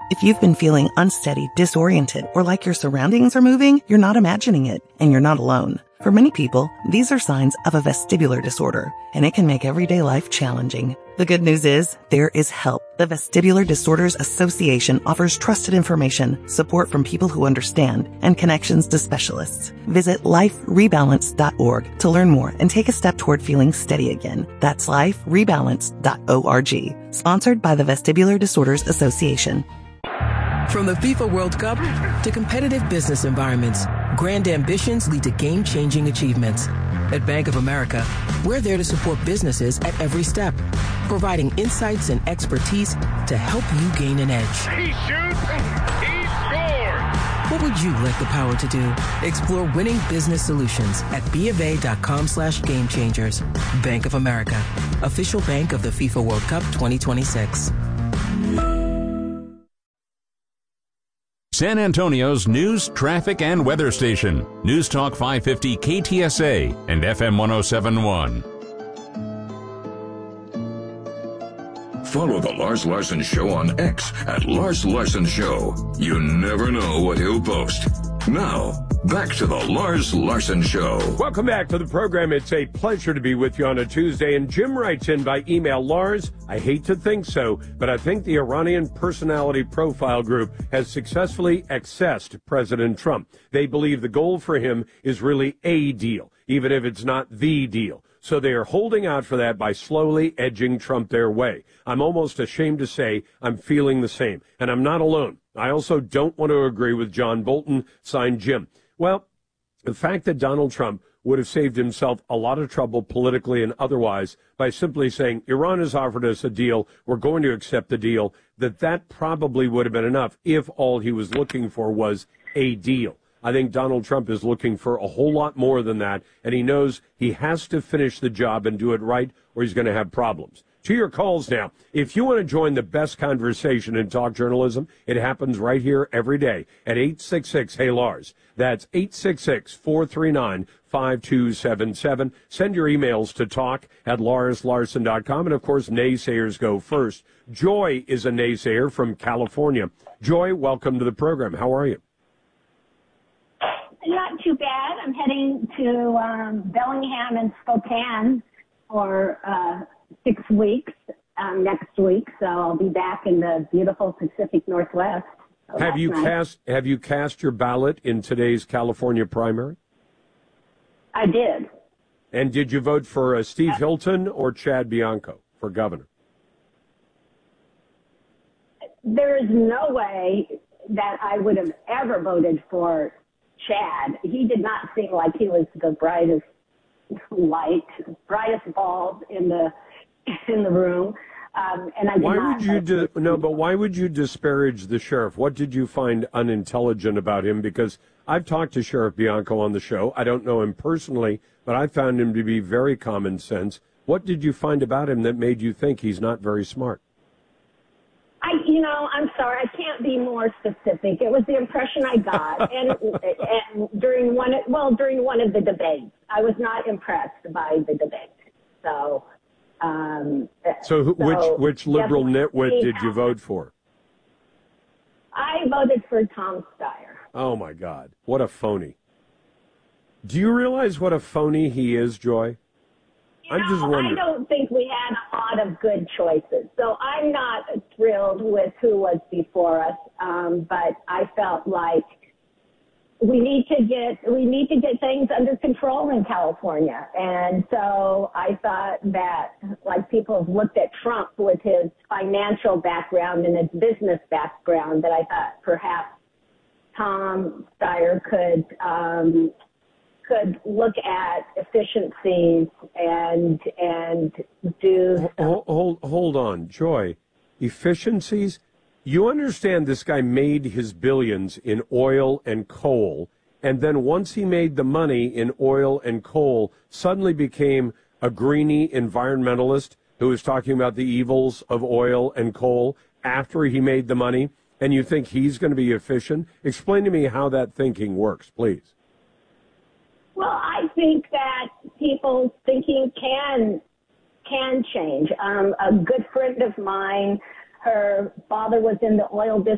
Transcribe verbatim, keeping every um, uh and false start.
If you've been feeling unsteady, disoriented, or like your surroundings are moving, you're not imagining it, and you're not alone. For many people, these are signs of a vestibular disorder, and it can make everyday life challenging. The good news is, there is help. The Vestibular Disorders Association offers trusted information, support from people who understand, and connections to specialists. Visit life rebalance dot org to learn more and take a step toward feeling steady again. That's life rebalance dot org. Sponsored by the Vestibular Disorders Association. From the FIFA World Cup to competitive business environments, grand ambitions lead to game-changing achievements. At Bank of America, we're there to support businesses at every step, providing insights and expertise to help you gain an edge. He shoots, he scores! What would you like the power to do? Explore winning business solutions at BofA.com slash game changers. Bank of America, official bank of the FIFA World Cup twenty twenty-six. San Antonio's news, traffic, and weather station. News Talk five fifty K T S A and F M one oh seven point one. Follow The Lars Larson Show on X at Lars Larson Show. You never know what he'll post. Now, back to The Lars Larson Show. Welcome back to the program. It's a pleasure to be with you on a Tuesday. And Jim writes in by email, Lars, I hate to think so, but I think the Iranian Personality Profile Group has successfully accessed President Trump. They believe the goal for him is really a deal, even if it's not the deal. So they are holding out for that by slowly edging Trump their way. I'm almost ashamed to say I'm feeling the same, and I'm not alone. I also don't want to agree with John Bolton, signed Jim. Well, the fact that Donald Trump would have saved himself a lot of trouble politically and otherwise by simply saying, Iran has offered us a deal, we're going to accept the deal, that that probably would have been enough if all he was looking for was a deal. I think Donald Trump is looking for a whole lot more than that, and he knows he has to finish the job and do it right, or he's going to have problems. To your calls now. If you want to join the best conversation in talk journalism, it happens right here every day at eight six six, hey Lars. That's eight six six, four three nine, five two seven seven. Send your emails to talk at lars larson dot com. And, of course, naysayers go first. Joy is a naysayer from California. Joy, welcome to the program. How are you? Not too bad. I'm heading to um, Bellingham and Spokane for uh, six weeks um, next week, so I'll be back in the beautiful Pacific Northwest. So have you nice. cast Have you cast your ballot in today's California primary? I did. And did you vote for uh, Steve Hilton or Chad Bianco for governor? There is no way that I would have ever voted for Chad. He did not seem like he was the brightest light, brightest bulb in the in the room. Um, and I did why not would you di- no? But why would you disparage the sheriff? What did you find unintelligent about him? Because I've talked to Sheriff Bianco on the show. I don't know him personally, but I found him to be very common sense. What did you find about him that made you think he's not very smart? I, you know, I'm sorry, I can't be more specific. It was the impression I got, and and during one, well, during one of the debates, I was not impressed by the debate. So, um, so, who, so which which liberal nitwit did you happened. vote for? I voted for Tom Steyer. Oh my God, what a phony! Do you realize what a phony he is, Joy? You I'm know, just wondering. I don't think we had a lot of good choices, so I'm not thrilled with who was before us. Um, but I felt like we need to get we need to get things under control in California, and so I thought that, like, people have looked at Trump with his financial background and his business background, that I thought perhaps Tom Steyer could. Um, could look at efficiencies and and do hold, hold hold on, Joy. Efficiencies? You understand this guy made his billions in oil and coal, and then once he made the money in oil and coal, suddenly became a greenie environmentalist who was talking about the evils of oil and coal after he made the money, and you think he's going to be efficient? Explain to me how that thinking works, please. Well, I think that people's thinking can can change. Um, a good friend of mine, her father was in the oil business